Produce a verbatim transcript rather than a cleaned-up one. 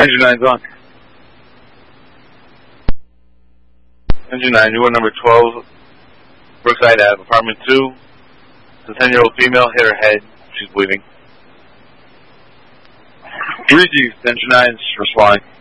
Engine nine's on. Engine nine, you were number twelve, Brookside Ave, apartment two. It's a ten-year-old female, hit her head. She's bleeding. Three G's, Engine nine, responding.